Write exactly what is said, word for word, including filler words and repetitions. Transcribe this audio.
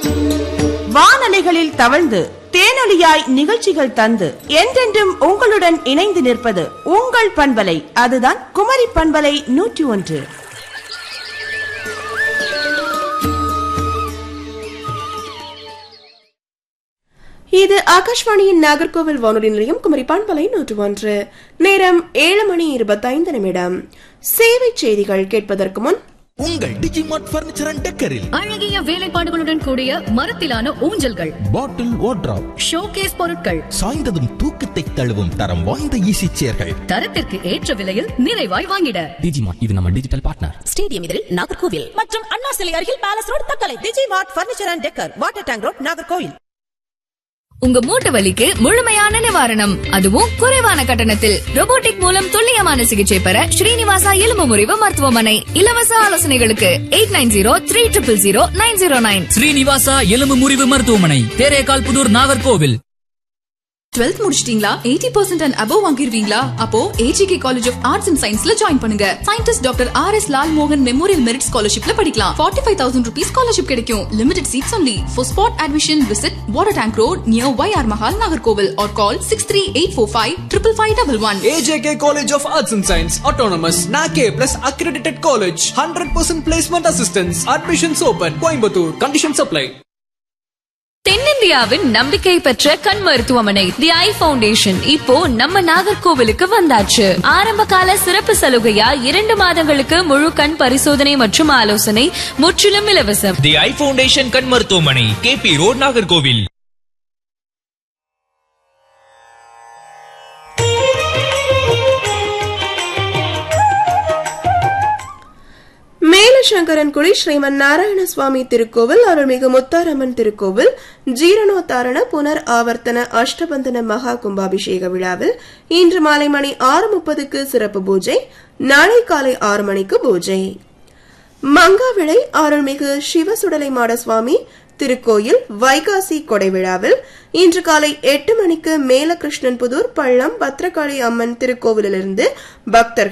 வானலைகளில் தவழ்ந்து தேனொலியாய் நிகழ்ச்சிகள் தந்து என்றென்றும் உங்களுடன் இணைந்து நிற்பது உங்கள் பண்பலை. அதுதான் குமரி பண்பலை நூற்றி ஒன்று. இது ஆகாஷ்வாணியின் நாகர்கோவில் வானொலி நிலையம், குமரி பண்பலை நூற்று ஒன்று. நேரம் ஏழு மணி இருபத்தைந்து நிமிடம். சேவை செய்திகள் கேட்பதற்கு முன் உங்கள் டிஜிமார்ட் பர்னிச்சர் அண்ட் டெக்கரில் அழகிய வேலைப்பாடுகளுடன் கூடிய மரத்திலான ஊஞ்சல்கள், பாட்டில் வார்ட்ரோப், ஷோகேஸ் பொருட்கள், சாய்ந்ததும் தூக்கத்தை தழுவும் தரம் வாய்ந்த ஈசி சேர்கள், தரத்திற்கு ஏற்ற விலையில் நிறைவாய் வாங்கிட டிஜிமார்ட். இது நம்ம டிஜிட்டல் பார்ட்னர். ஸ்டேடியம் எதிரில் நாகர்கோவில் மற்றும் அண்ணா சிலை அருகில் palace road Thuckalay. Digimart furniture and decker, water tank road, Nagercoil. உங்க மூட்டு வலிக்கு முழுமையான நிவாரணம், அதுவும் குறைவான கட்டணத்தில். ரோபோட்டிக் மூலம் துல்லியமான சிகிச்சை பெற ஸ்ரீனிவாசா எலும்பு முறிவு மருத்துவமனை. இலவச ஆலோசனைகளுக்கு eight nine zero three triple zero nine zero nine. Srinivasa எலும்பு முறிவு மருத்துவமனை, தேரேகால் புதூர், நாகர்கோவில். டுவெல்த் முடிச்சிட்டீங்களா? Eighty percent and above வாங்கிருவீங்களா? அப்போ AGK college of arts and சயின்ஸ்ல ஜாயின் பண்ணுங்க. Scientist doctor R S Lal மோகன் மெமோரியல் மெரிட் ஸ்காலர்ஷிப்ல படிக்கலாம். Forty five thousand rupees scholarship கிடைக்கும். Limited seeds only. For spot admission visit water tank road near Y R Mahal, Nagercoil, R call six three eight four five triple five double one. A J K College of Arts and Science, Autonomous, N A C A plus accredited college, one hundred percent placement assistance. Admissions open. Coimbatore. Conditions apply. தென்னிந்தியாவின் நம்பிக்கை பெற்ற கண் மருத்துவமனை தி ஐ foundation இப்போ நம்ம நாகர்கோவிலுக்கு வந்தாச்சு. ஆரம்ப கால சிறப்பு சலுகையா இரண்டு மாதங்களுக்கு முழு கண் பரிசோதனை மற்றும் ஆலோசனை முற்றிலும் இலவசம். தி ஐ ஃபவுண்டேஷன் கண் மருத்துவமனை, K P road, Nagercoil. மேலசங்கரன்குடி Sriman Narayanaswamy திருக்கோவில், அருள்மிகு முத்தாரம்மன் திருக்கோவில் ஜீரணோத்தாரண புனர் ஆவர்த்தன அஷ்டபந்தன மகா கும்பாபிஷேக விழாவில் இன்று மாலை மணி ஆறு முப்பதுக்கு சிறப்பு பூஜை, நாளை காலை ஆறு மணிக்கு பூஜை. மங்காவிளை அருள்மிகு சிவசுடலை மாட சுவாமி திருக்கோயில் வைகாசி கொடை விழாவில் இன்று காலை எட்டு மணிக்கு மேலகிருஷ்ணன்புதூர் பள்ளம் பத்ரகாளி அம்மன் திருக்கோவிலிருந்து பக்தர்கள்